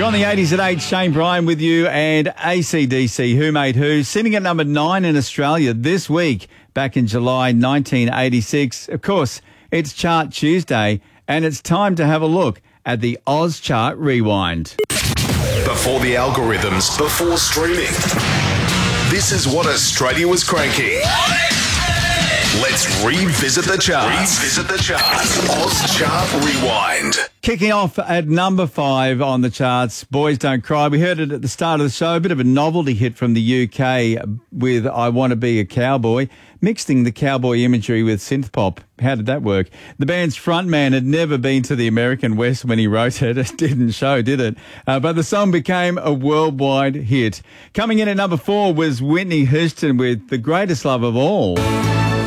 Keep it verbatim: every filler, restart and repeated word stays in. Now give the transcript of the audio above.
You're on the eighties at eight, Shane Bryan with you, and A C D C, Who Made Who, sitting at number nine in Australia this week, back in July nineteen eighty-six. Of course, it's Chart Tuesday, and it's time to have a look at the Oz Chart Rewind. Before the algorithms, before streaming, this is what Australia was cranking. Let's revisit the charts. Revisit the charts. Oz Chart Rewind. Kicking off at number five on the charts, Boys Don't Cry. We heard it at the start of the show, a bit of a novelty hit from the U K with I Want to Be a Cowboy, mixing the cowboy imagery with synth pop. How did that work? The band's frontman had never been to the American West when he wrote it. It didn't show, did it? Uh, but the song became a worldwide hit. Coming in at number four was Whitney Houston with The Greatest Love of All.